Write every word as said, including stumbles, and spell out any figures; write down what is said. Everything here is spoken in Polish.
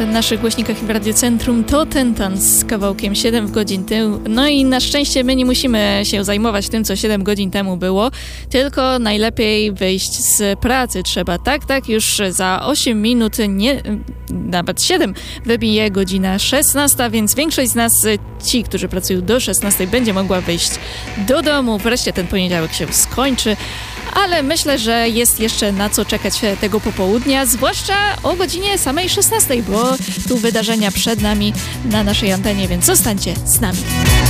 naszych głośnikach i w Radiocentrum to Ten Tan z kawałkiem siedem godzin temu. No i na szczęście my nie musimy się zajmować tym, co siedem godzin temu było, tylko najlepiej wyjść z pracy trzeba. Tak, tak, już za osiem minut, nie, nawet siedem, wybije godzina szesnasta, więc większość z nas, ci, którzy pracują do szesnastej, będzie mogła wyjść do domu. Wreszcie ten poniedziałek się skończy. Ale myślę, że jest jeszcze na co czekać tego popołudnia, zwłaszcza o godzinie samej szesnastej, bo tu wydarzenia przed nami na naszej antenie, więc zostańcie z nami.